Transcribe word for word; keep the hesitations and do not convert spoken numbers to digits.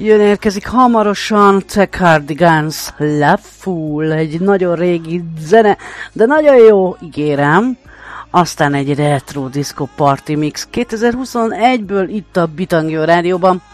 Jön érkezik hamarosan The Cardigans Loveful, egy nagyon régi zene, de nagyon jó, ígérem. Aztán egy retro disco party mix kétezer-huszonegyből itt a Bitangio rádióban.